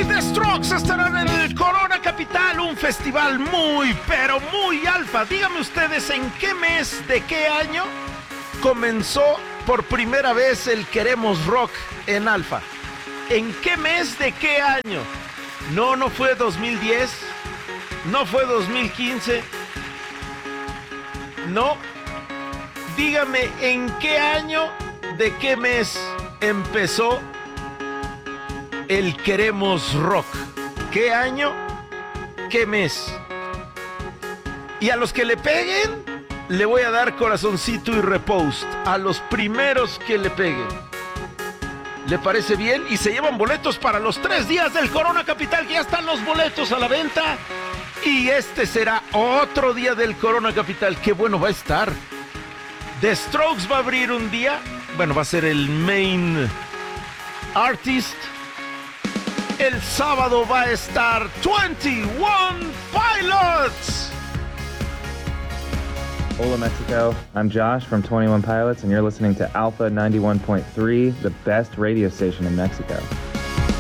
The Strokes estarán en el Corona Capital, un festival muy, pero muy alfa. Díganme ustedes, ¿en qué mes de qué año comenzó por primera vez el Queremos Rock en alfa? ¿En qué mes de qué año? No fue 2010, no fue 2015, no. Dígame, ¿en qué año de qué mes empezó el Queremos Rock? ¿Qué año? ¿Qué mes? Y a los que le peguen, le voy a dar corazoncito y repost. A los primeros que le peguen. ¿Le parece bien? Y se llevan boletos para los 3 días del Corona Capital, que ya están los boletos a la venta. Y este será otro día del Corona Capital. ¡Qué bueno va a estar! The Strokes va a abrir un día. Bueno, va a ser el main artist. El sábado va a estar 21 Pilots. Hola Mexico, I'm Josh from 21 Pilots and you're listening to Alpha 91.3, the best radio station in Mexico.